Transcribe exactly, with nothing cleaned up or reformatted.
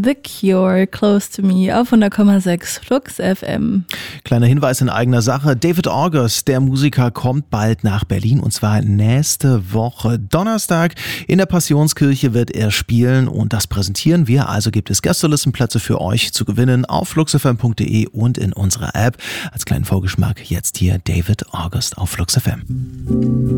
The Cure, Close to Me auf hundert Komma sechs Flux F M. Kleiner Hinweis in eigener Sache. David August, der Musiker, kommt bald nach Berlin und zwar nächste Woche Donnerstag. In der Passionskirche wird er spielen und das präsentieren wir. Also gibt es Gästelistenplätze für euch zu gewinnen auf fluxfm punkt de und in unserer App. Als kleinen Vorgeschmack jetzt hier David August auf Flux F M.